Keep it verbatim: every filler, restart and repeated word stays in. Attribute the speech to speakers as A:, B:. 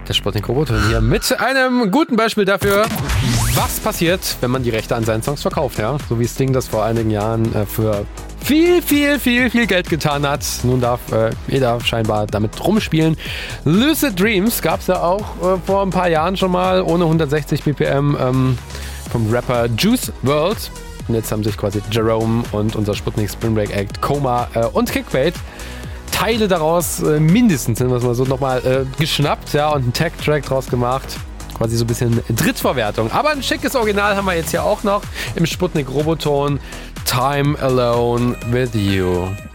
A: Der Sputnik Roboton hier mit einem guten Beispiel dafür, was passiert, wenn man die Rechte an seinen Songs verkauft. Ja? So wie Sting das vor einigen Jahren äh, für viel, viel, viel, viel Geld getan hat. Nun darf äh, jeder scheinbar damit rumspielen. Lucid Dreams gab es ja auch äh, vor ein paar Jahren schon mal ohne hundertsechzig B P M ähm, vom Rapper Juice world. Und jetzt haben sich quasi Jerome und unser Sputnik Spring Break Act, Coma äh, und Kickbait Teile daraus äh, mindestens, nennen wir es mal so, nochmal äh, geschnappt, ja, und einen Tag-Track draus gemacht. Quasi so ein bisschen Drittverwertung. Aber ein schickes Original haben wir jetzt hier auch noch im Sputnik Roboton. Time Alone with You.